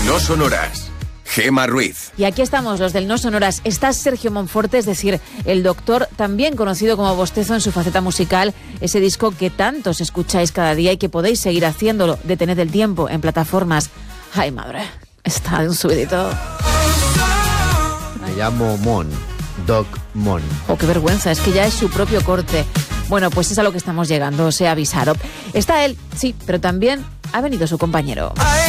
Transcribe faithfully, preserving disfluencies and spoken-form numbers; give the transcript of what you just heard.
No Sonoras. Gemma Ruiz. Y aquí estamos, los del No Sonoras. Está Sergio Monforte, es decir, el doctor, también conocido como Bostezo en su faceta musical, ese disco que tantos escucháis cada día y que podéis seguir haciéndolo, Detened el tiempo, en plataformas. Ay, madre, está de un subidito. Me llamo Mon, Doc Mon. Oh, qué vergüenza, es que ya es su propio corte. Bueno, pues es a lo que estamos llegando, os he avisado. Está él, sí, pero también ha venido su compañero.